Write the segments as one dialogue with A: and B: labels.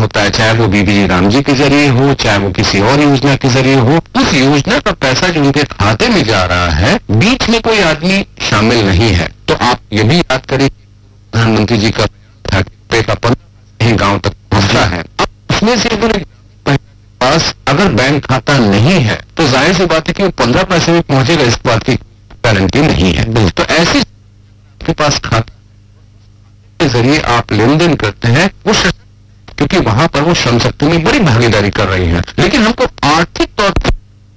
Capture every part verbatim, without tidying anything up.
A: होता है, चाहे वो बीबी राम जी के जरिए हो, चाहे वो किसी और योजना के जरिए हो, उस योजना का पैसा जो उनके खाते में जा रहा है, बीच में कोई आदमी शामिल नहीं है। तो आप ये भी याद करें, प्रधानमंत्री जी का था पे का पंद्रह गांव तक पहुंचा है। अब उसमें से अगर पास अगर बैंक खाता नहीं है तो जाहिर सी बात है कि वो पंद्रह पैसे में पहुंचेगा, इस बात की गारंटी नहीं है। तो ऐसे के पास खाता के जरिए आप लेन देन करते हैं, वो क्योंकि वहां पर वो श्रम शक्ति में बड़ी भागीदारी कर रही है। लेकिन हमको आर्थिक तौर पर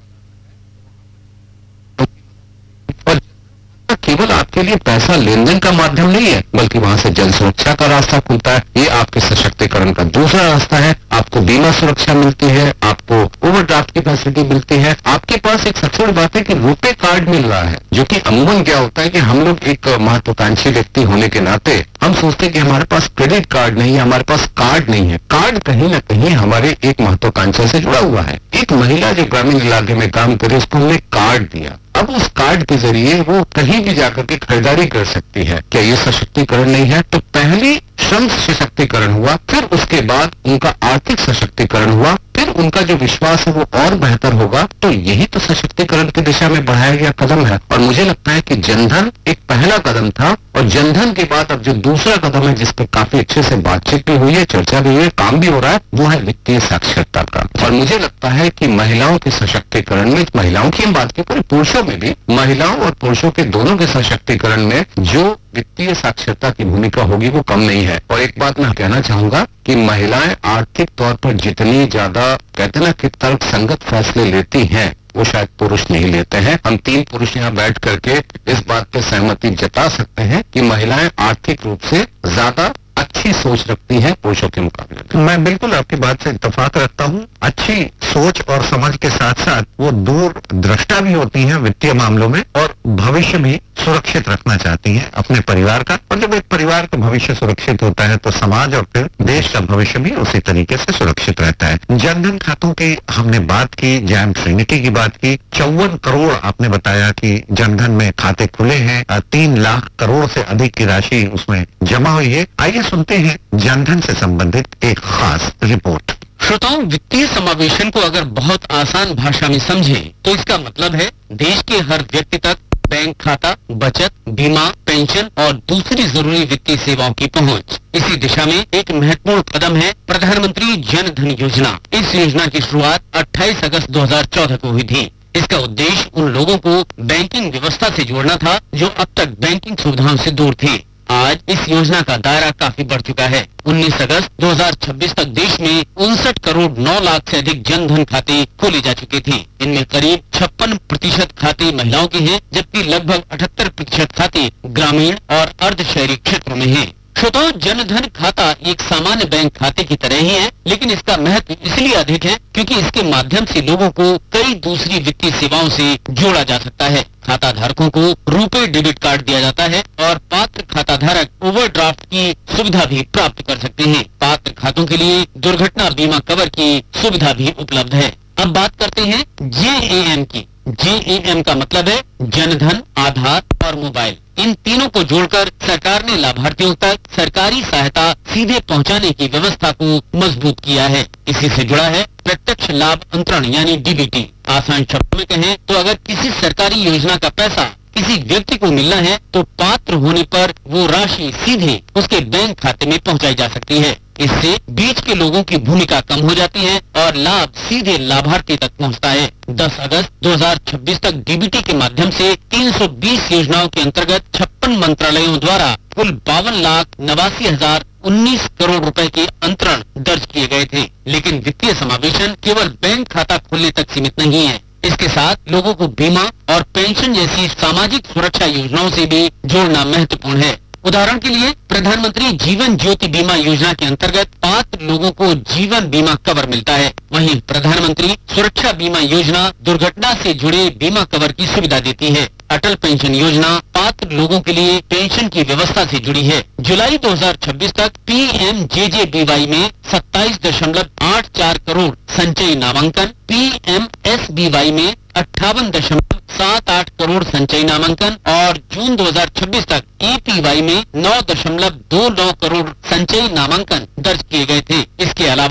A: केवल आपके लिए पैसा लेन देन का माध्यम नहीं है, बल्कि वहां से जन सुरक्षा का रास्ता खुलता है। ये आपके सशक्तिकरण का दूसरा रास्ता है। आपको बीमा सुरक्षा मिलती है, आपको ओवरड्राफ्ट की फैसिलिटी मिलती है। आपके पास एक सबसे बड़ी बात है कि रुपए कार्ड मिल रहा है, जो कि अमूमन क्या होता है कि हम लोग एक महत्वाकांक्षी व्यक्ति होने के नाते हम सोचते हैं कि हमारे पास क्रेडिट कार्ड नहीं है, हमारे पास कार्ड नहीं है। कार्ड कहीं ना कहीं हमारे एक महत्वाकांक्षा से जुड़ा हुआ है। एक महिला जो ग्रामीण इलाके में काम करे, उसको हमने कार्ड दिया। अब उस कार्ड के जरिए वो कहीं भी जाकर के खरीदारी कर सकती है। क्या ये सशक्तिकरण नहीं है? तो पहले श्रम सशक्तिकरण हुआ, फिर उसके बाद उनका आर्थिक सशक्तिकरण हुआ, फिर उनका जो विश्वास है वो और बेहतर होगा। तो यही तो सशक्तिकरण की दिशा में बढ़ाया गया कदम है। और मुझे लगता है कि जनधन एक पहला कदम था, और जनधन के बाद अब जो दूसरा कदम है, जिस पर काफी अच्छे से बातचीत भी हुई है, चर्चा भी हुई है, काम भी हो रहा है, वो है वित्तीय साक्षरता का। और मुझे लगता है कि महिलाओं के सशक्तिकरण में, महिलाओं की हम बात की, पूरे पुरुषों में भी, महिलाओं और पुरुषों के दोनों के सशक्तिकरण में जो वित्तीय साक्षरता की भूमिका होगी वो कम नहीं है। और एक बात मैं कहना चाहूंगा कि महिलाएं आर्थिक तौर पर जितनी ज्यादा कहते ना कि तर्क संगत फैसले लेती हैं, वो शायद पुरुष नहीं लेते हैं। हम तीन पुरुष यहाँ बैठ करके इस बात पे सहमति जता सकते हैं कि महिलाएं आर्थिक रूप से ज्यादा अच्छी सोच रखती हैं पुरुषों के मुकाबले में।
B: मैं बिल्कुल आपकी बात से इत्तेफाक रखता हूँ। अच्छी सोच और समझ के साथ साथ वो दूर दृष्टा भी होती हैं वित्तीय मामलों में, और भविष्य भी सुरक्षित रखना चाहती हैं अपने परिवार का। और जब एक परिवार का भविष्य सुरक्षित होता है तो समाज और फिर देश का भविष्य भी उसी तरीके से सुरक्षित रहता है। जनधन खातों की हमने बात की, जैम ट्रिनिटी की बात की। चौवन करोड़ आपने बताया कि जनधन में खाते खुले हैं, तीन लाख करोड़ से अधिक की राशि उसमें जमा हुई है। आइए सुनते हैं जनधन से संबंधित एक खास रिपोर्ट।
C: श्रोताओं, वित्तीय समावेशन को अगर बहुत आसान भाषा में समझें तो इसका मतलब है देश के हर व्यक्ति तक बैंक खाता, बचत, बीमा, पेंशन और दूसरी जरूरी वित्तीय सेवाओं की पहुंच। इसी दिशा में एक महत्वपूर्ण कदम है प्रधानमंत्री जन धन योजना। इस योजना की शुरुआत अट्ठाईस अगस्त दो हज़ार चौदह को हुई थी। इसका उद्देश्य उन लोगों को बैंकिंग व्यवस्था से जोड़ना था जो अब तक बैंकिंग सुविधाओं से दूर थे। आज इस योजना का दायरा काफी बढ़ चुका है। उन्नीस अगस्त दो हज़ार छब्बीस तक देश में उनसठ करोड़ नौ लाख से अधिक जन धन खाते खोले जा चुके थे। इनमें करीब छप्पन प्रतिशत खाते महिलाओं के हैं, जबकि लगभग अठहत्तर प्रतिशत खाते ग्रामीण और अर्ध शहरी क्षेत्रों में हैं। श्रोताओं, जन धन खाता एक सामान्य बैंक खाते की तरह ही है, लेकिन इसका महत्व इसलिए अधिक है क्योंकि इसके माध्यम से लोगों को कई दूसरी वित्तीय सेवाओं से जोड़ा जा सकता है। खाता धारकों को रुपे डेबिट कार्ड दिया जाता है और पात्र खाता धारक ओवरड्राफ्ट की सुविधा भी प्राप्त कर सकते हैं। पात्र खातों के लिए दुर्घटना बीमा कवर की सुविधा भी उपलब्ध है। अब बात करते हैं जे ए एम की। जे ए एम का मतलब है जनधन, आधार और मोबाइल। इन तीनों को जोड़कर सरकार ने लाभार्थियों तक सरकारी सहायता सीधे पहुंचाने की व्यवस्था को मजबूत किया है। इसी से जुड़ा है प्रत्यक्ष लाभ अंतरण यानी डी बी टी। आसान शब्दों में कहें तो अगर किसी सरकारी योजना का पैसा किसी व्यक्ति को मिलना है तो पात्र होने पर वो राशि सीधे उसके बैंक खाते में पहुंचाई जा सकती है। इससे बीच के लोगों की भूमिका कम हो जाती है और लाभ सीधे लाभार्थी तक पहुंचता है। दस अगस्त दो हज़ार छब्बीस तक डी बी टी के माध्यम से तीन सौ बीस योजनाओं के अंतर्गत छप्पन मंत्रालयों द्वारा कुल बावन लाख नवासी हजार उन्नीस करोड़ रुपए के अंतरण दर्ज किए गए थे। लेकिन वित्तीय समावेशन केवल बैंक खाता खोलने तक सीमित नहीं है। इसके साथ लोगों को बीमा और पेंशन जैसी सामाजिक सुरक्षा योजनाओं से भी जोड़ना महत्वपूर्ण है। उदाहरण के लिए प्रधानमंत्री जीवन ज्योति बीमा योजना के अंतर्गत पात्र लोगों को जीवन बीमा कवर मिलता है। वहीं प्रधानमंत्री सुरक्षा बीमा योजना दुर्घटना से जुड़े बीमा कवर की सुविधा देती है। अटल पेंशन योजना पात्र लोगों के लिए पेंशन की व्यवस्था से जुड़ी है। जुलाई दो हज़ार छब्बीस तक पी एम जे जे बी वाई में सत्ताईस दशमलव आठ चार करोड़ संचयी नामांकन, P M S B Y में अट्ठावन दशमलव सात आठ करोड़ संचयी नामांकन और जून दो हज़ार छब्बीस तक ए पी वाई में नौ दशमलव दो नौ करोड़ संचयी नामांकन दर्ज किए गए थे। इसके अलावा